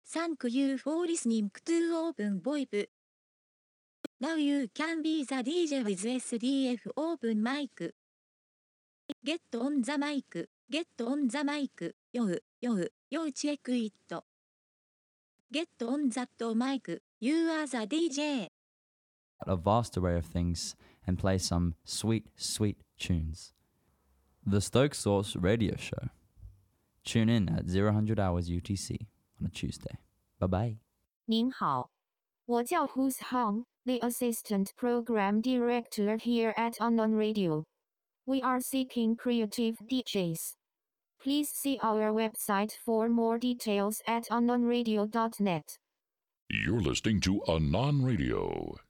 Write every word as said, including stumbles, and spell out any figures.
Thank you for listening to Open VoIP. Now you can be the D J with S D F Open Mic. Get on the mic, get on the mic, yo, yo, yo check it. Get on that mic, you are the D J. A vast array of things and play some sweet, sweet tunes. The Stoke Source Radio Show. Tune in at zero hundred hours U T C on a Tuesday. Bye-bye. 您好，我叫 Who's Hong, the Assistant Program Director here at Unknown Radio. We are seeking creative D Js. Please see our website for more details at unknown radio dot net. You're listening to Anon Radio.